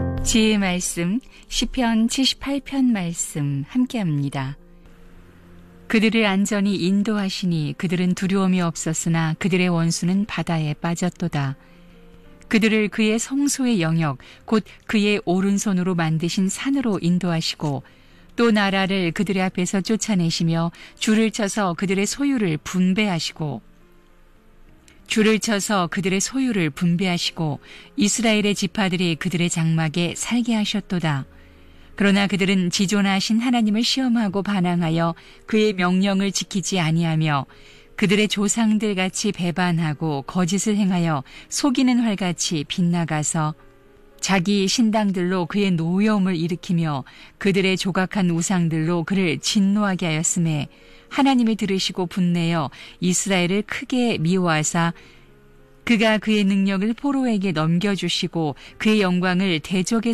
지혜의 말씀 시편 78편 말씀 함께합니다. 그들을 안전히 인도하시니 그들은 두려움이 없었으나 그들의 원수는 바다에 빠졌도다. 그들을 그의 성소의 영역 곧 그의 오른손으로 만드신 산으로 인도하시고 또 나라를 그들의 앞에서 쫓아내시며 줄을 쳐서 그들의 소유를 분배하시고 이스라엘의 지파들이 그들의 장막에 살게 하셨도다. 그러나 그들은 지존하신 하나님을 시험하고 반항하여 그의 명령을 지키지 아니하며 그들의 조상들 같이 배반하고 거짓을 행하여 속이는 활같이 빗나가서 자기 신당들로 그의 노여움을 일으키며 그들의 조각한 우상들로 그를 진노하게 하였음에 하나님이 들으시고 분내어 이스라엘을 크게 미워하사 그가 그의 능력을 포로에게 넘겨주시고 그의 영광을 대적의